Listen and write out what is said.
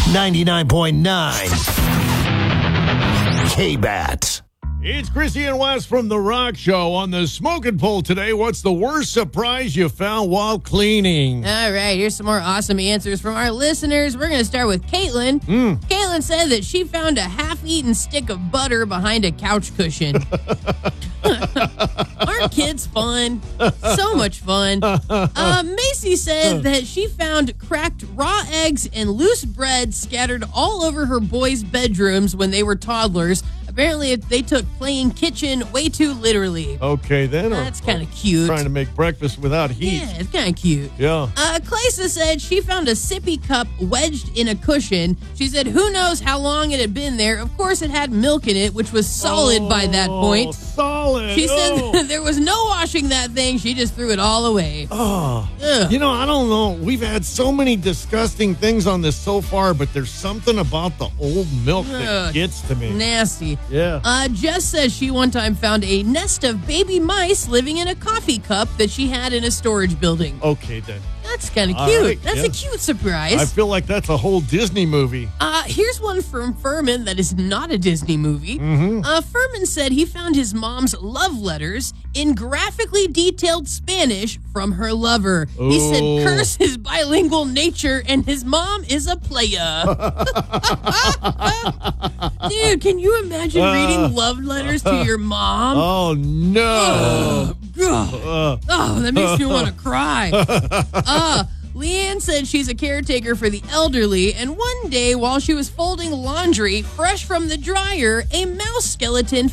99.9 K-Bat. It's Chrissy and Wes from The Rock Show on the Smoking Poll today. What's the worst surprise you found while cleaning? All right, here's some more awesome answers from our listeners. We're going to start with Caitlin. Caitlin said that she found a half-eaten stick of butter behind a couch cushion. Aren't kids fun? So much fun. Macy said that she found cracked raw eggs and loose bread scattered all over her boys' bedrooms when they were toddlers. Apparently, they took playing kitchen way too literally. Okay, then. That's kind of cute. Trying to make breakfast without heat. Yeah, it's kind of cute. Yeah. Claysa said she found a sippy cup wedged in a cushion. She said, who knows how long it had been there. Of course, it had milk in it, which was solid by that point. Solid. She said there was no washing that thing. She just threw it all away. Oh. Ugh. You know, I don't know. We've had so many disgusting things on this so far, but there's something about the old milk that gets to me. Nasty. Yeah. Jess says she one time found a nest of baby mice living in a coffee cup that she had in a storage building. Okay, then. That's kind of All cute. right, That's yeah. a cute surprise. I feel like that's a whole Disney movie. Here's one from Furman that is not a Disney movie. Furman said he found his mom's love letters in graphically detailed Spanish from her lover. He said, curse his bilingual nature, and his mom is a player. Dude, can you imagine reading love letters to your mom? Oh, no. That makes me want to cry. Leanne said she's a caretaker for the elderly, and one day while she was folding laundry fresh from the dryer, a mouse skeleton